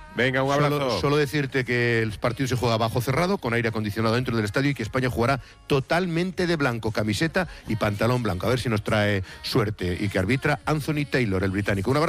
Venga, un abrazo. Solo decirte que el partido se juega bajo cerrado, con aire acondicionado dentro del estadio, y que España jugará totalmente de blanco, camiseta y pantalón blanco. A ver si nos trae suerte. Y que arbitra Anthony Taylor, el británico. Un abrazo.